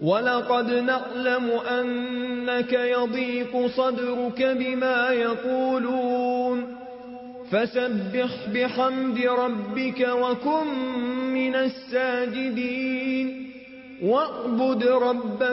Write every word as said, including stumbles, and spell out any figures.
ولقد نعلم أنك يضيق صدرك بما يقولون فسبح بحمد ربك وكن من الساجدين واعبد ربك